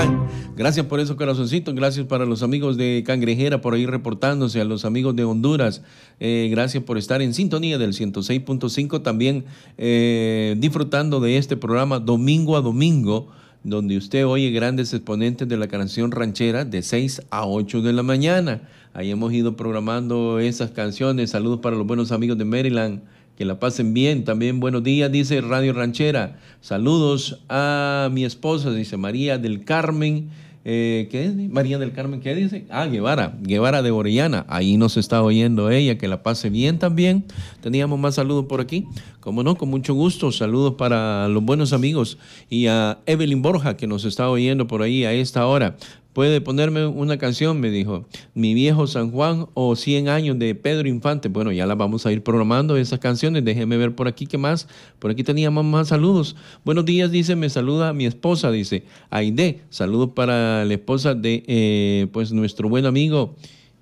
Gracias por esos corazoncitos, gracias para los amigos de Cangrejera por ahí reportándose, a los amigos de Honduras, gracias por estar en sintonía del 106.5, también disfrutando de este programa domingo a domingo, donde usted oye grandes exponentes de la canción ranchera de 6 a 8 de la mañana. Ahí hemos ido programando esas canciones. Saludos para los buenos amigos de Maryland, que la pasen bien. También buenos días, dice Radio Ranchera. Saludos a mi esposa, dice María del Carmen. ¿Qué es? María del Carmen, ¿qué dice? Guevara de Orellana. Ahí nos está oyendo ella, que la pase bien también. Teníamos más saludos por aquí. Como no, con mucho gusto. Saludos para los buenos amigos y a Evelyn Borja, que nos está oyendo por ahí a esta hora. Puede ponerme una canción, me dijo, Mi Viejo San Juan o 100 años de Pedro Infante. Bueno, ya las vamos a ir programando esas canciones. Déjeme ver por aquí qué más. Por aquí teníamos más saludos. Buenos días, dice, me saluda mi esposa, dice Aide. Saludos para la esposa de pues nuestro buen amigo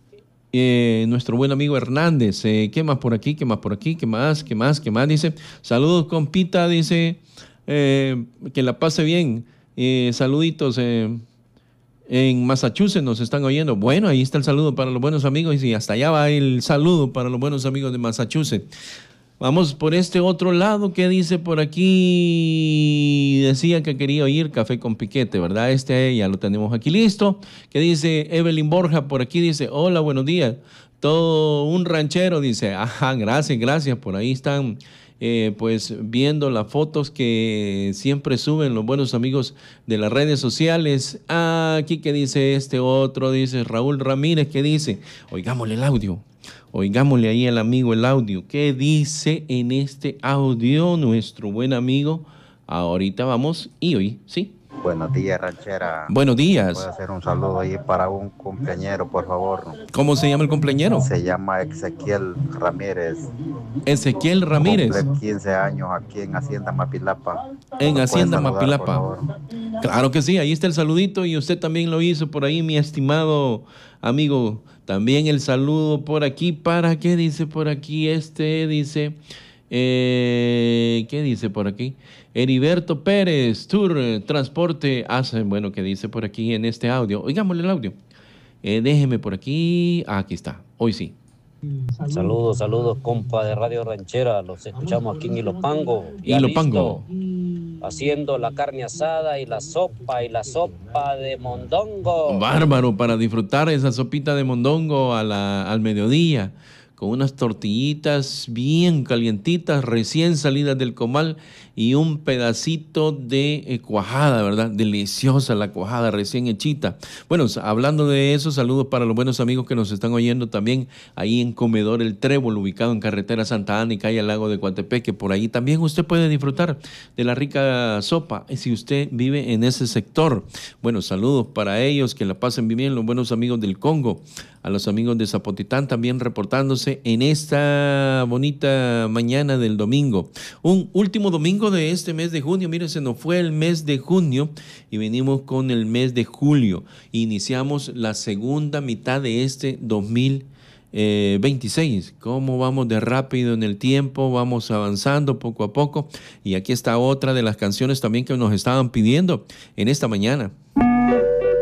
Hernández. ¿Qué más por aquí? ¿Qué más por aquí? ¿Qué más? ¿Qué más? ¿Qué más? Dice, saludos compita, dice, que la pase bien. Saluditos. En Massachusetts nos están oyendo. Bueno, ahí está el saludo para los buenos amigos y hasta allá va el saludo para los buenos amigos de Massachusetts. Vamos por este otro lado. ¿Qué dice por aquí? Decía que quería oír Café con Piquete, ¿verdad? Ya lo tenemos aquí listo. ¿Qué dice Evelyn Borja? Por aquí dice, hola, buenos días. Todo un ranchero, dice. Ajá, gracias. Por ahí están pues viendo las fotos que siempre suben los buenos amigos de las redes sociales. Aquí que dice este otro, dice Raúl Ramírez, que dice, oigámosle el audio, oigámosle ahí al amigo el audio. ¿Qué dice en este audio nuestro buen amigo? Ahorita vamos y hoy, ¿sí? Buenos días, ranchera. Buenos días. Voy a hacer un saludo ahí para un cumpleañero, por favor. ¿Cómo se llama el cumpleañero? Se llama Ezequiel Ramírez. Ezequiel Ramírez. Cumple 15 años aquí en Hacienda Mapilapa. En Hacienda Mapilapa. Claro que sí, ahí está el saludito y usted también lo hizo por ahí, mi estimado amigo. También el saludo por aquí para, ¿qué dice por aquí? Dice, ¿qué dice por aquí? Heriberto Pérez, Tour, Transporte, bueno, ¿qué dice por aquí en este audio? Oigámosle el audio. Déjeme por aquí. Aquí está, hoy sí. Saludos, compa de Radio Ranchera. Los escuchamos aquí en Ilopango. Ilopango. Haciendo la carne asada y la sopa de mondongo. Bárbaro, para disfrutar esa sopita de mondongo al mediodía, con unas tortillitas bien calientitas, recién salidas del comal, y un pedacito de cuajada, ¿verdad? Deliciosa la cuajada recién hechita. Bueno, hablando de eso, saludos para los buenos amigos que nos están oyendo también ahí en Comedor El Trébol, ubicado en carretera Santa Ana y calle al Lago de Coatepeque. Por ahí también usted puede disfrutar de la rica sopa si usted vive en ese sector. Bueno, saludos para ellos, que la pasen bien, los buenos amigos del Congo, a los amigos de Zapotitán también reportándose en esta bonita mañana del domingo. Un último domingo de este mes de junio. Miren, se nos fue el mes de junio y venimos con el mes de julio. Iniciamos la segunda mitad de este 2026. ¿Cómo vamos de rápido en el tiempo? Vamos avanzando poco a poco. Y aquí está otra de las canciones también que nos estaban pidiendo en esta mañana.